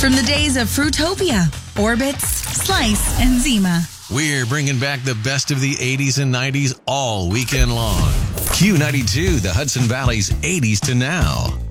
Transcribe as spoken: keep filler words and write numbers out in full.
From the days of Fruitopia, Orbitz, Slice, and Zima. We're bringing back the best of the eighties and nineties all weekend long. Q ninety-two, the Hudson Valley's eighties to now.